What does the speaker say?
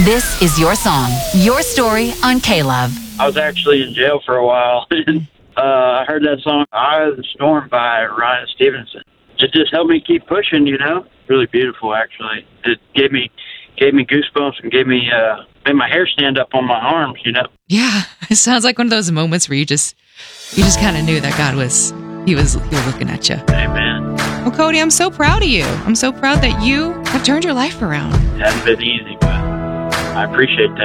This is your song, your story on K-Love. I was actually in jail for a while. I heard that song, Eye of the Storm by Ryan Stevenson. It just helped me keep pushing, Really beautiful, actually. It gave me goosebumps and made my hair stand up on my arms, Yeah, it sounds like one of those moments where you just kind of knew that God was looking at you. Amen. Well, Cody, I'm so proud of you. I'm so proud that you have turned your life around. It hasn't been easy, but I appreciate that.